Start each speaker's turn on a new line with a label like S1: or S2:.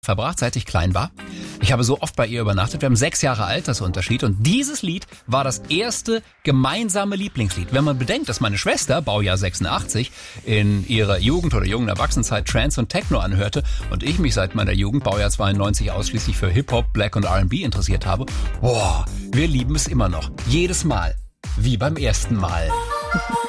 S1: verbracht, seit ich klein war. Ich habe so oft bei ihr übernachtet. Wir haben 6 Jahre Altersunterschied und dieses Lied war das erste gemeinsame Lieblingslied. Wenn man bedenkt, dass meine Schwester, Baujahr 86, in ihrer Jugend oder jungen Erwachsenenzeit Trance und Techno anhörte und ich mich seit meiner Jugend, Baujahr 92, ausschließlich für Hip-Hop, Black und R&B interessiert habe. Boah, wir lieben es immer noch. Jedes Mal. Wie beim ersten Mal.